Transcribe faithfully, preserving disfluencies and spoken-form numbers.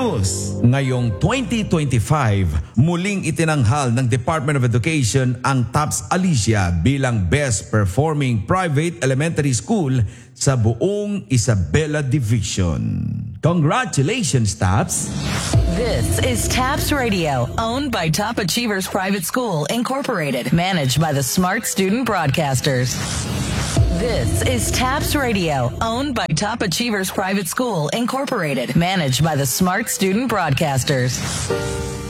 news. Ngayong twenty twenty-five, muling itinanghal ng Department of Education ang TAPS Alicia bilang Best Performing Private Elementary School sa buong Isabela Division. Congratulations, TAPS! This is TAPS Radio, owned by Top Achievers Private School, Incorporated, managed by the Smart Student Broadcasters. This is TAPS Radio, owned by Top Achievers Private School, Incorporated, managed by the Smart Student Broadcasters.